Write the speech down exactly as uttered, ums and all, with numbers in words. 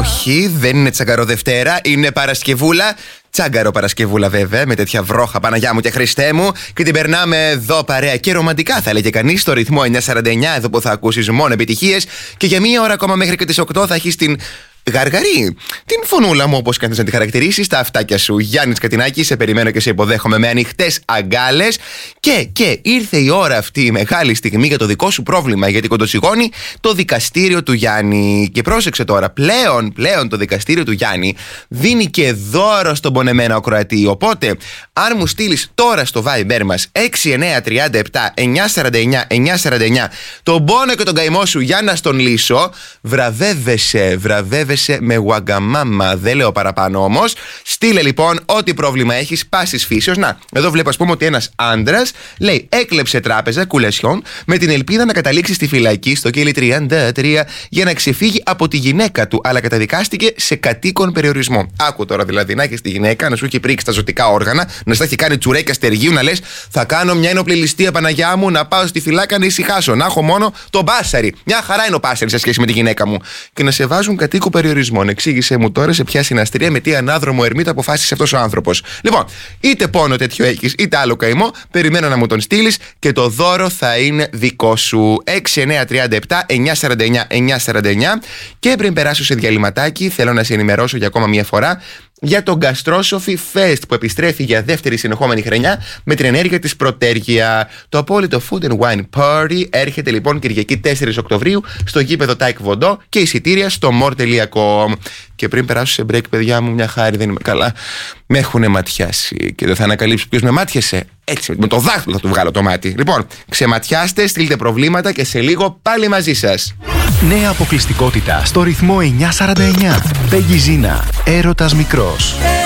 Όχι, δεν είναι Τσαγκαροδευτέρα, είναι Παρασκευούλα. Τσάγκαρο Παρασκευούλα βέβαια, με τέτοια βρόχα, Παναγιά μου και Χριστέ μου. Και την περνάμε εδώ παρέα και ρομαντικά, θα έλεγε κανείς, στο ρυθμό εννιά σαράντα εννιά, εδώ που θα ακούσεις μόνο επιτυχίες. Και για μία ώρα ακόμα μέχρι και τις οκτώ θα έχεις την γαργαρή, την φωνούλα μου, όπως κάνεις να τη χαρακτηρίσεις, τα αυτάκια σου. Γιάννης Κατινάκης, σε περιμένω και σε υποδέχομαι με ανοιχτές αγκάλες. Και, και ήρθε η ώρα αυτή, η μεγάλη στιγμή για το δικό σου πρόβλημα, γιατί κοντοσυγώνει το δικαστήριο του Γιάννη. Και πρόσεξε τώρα, πλέον, πλέον το δικαστήριο του Γιάννη δίνει και δώρο στον πονεμένο ακροατή. Οπότε, αν μου στείλεις τώρα στο Viber μας έξι εννιά τρία επτά εννιά σαράντα εννιά εννιά σαράντα εννιά τον πόνο και τον καημό σου για να στον λύσω, βραβεύεσαι, βραβεύεσαι με Wagamama, δεν λέω παραπάνω όμως. Στείλε λοιπόν ό,τι πρόβλημα έχεις, πάσης φύσεως. Να, εδώ βλέπω ας πούμε ότι ένας άντρας λέει έκλεψε τράπεζα κουλεσιών με την ελπίδα να καταλήξει στη φυλακή στο Κίλι τριάντα τρία για να ξεφύγει από τη γυναίκα του, αλλά καταδικάστηκε σε κατοίκον περιορισμό. Άκου τώρα δηλαδή να έχεις τη γυναίκα να σου έχει πρίξει τα ζωτικά όργανα, να στα έχει κάνει τσουρέκια στεργίου, να λες θα κάνω μια ενόπλη ληστεία, Παναγιά μου, να πάω στη φυλάκα να ησυχάσω, να έχω μόνο το μπάσαρι. Μια χαρά είναι ο μπάσαρι σε σχέση με τη γυναίκα μου. Και να σε βάζουν κατοίκο περιορισμών. Εξήγησε μου τώρα σε ποια συναστρία, με τι ανάδρομο ερμήτα αποφάσισε αυτός ο άνθρωπος. Λοιπόν, είτε πόνο τέτοιο έχεις, είτε άλλο καημό, περιμένω να μου τον στείλεις και το δώρο θα είναι δικό σου. έξι εννιά τρία επτά εννιά σαράντα εννιά εννιά σαράντα εννιά. Και πριν περάσω σε διαλυματάκι, θέλω να σε ενημερώσω για ακόμα μια φορά για το Gastrosophy Fest που επιστρέφει για δεύτερη συνεχόμενη χρονιά με την ενέργεια της Πρωτέργεια. Το απόλυτο Food and Wine Party έρχεται λοιπόν Κυριακή τέσσερις Οκτωβρίου στο γήπεδο Taekwondo και εισιτήρια στο more τελεία com. Και πριν περάσω σε break, παιδιά μου, μια χάρη, δεν είμαι καλά. Με έχουνε ματιάσει και δεν θα ανακαλύψω ποιος με μάτιασε. Έτσι, με το δάχτυλο θα του βγάλω το μάτι. Λοιπόν, ξεματιάστε, στείλτε προβλήματα και σε λίγο πάλι μαζί σας. Νέα αποκλειστικότητα στο ρυθμό εννιά σαράντα εννιά. Πέγγι Ζίνα, έρωτας μικρός.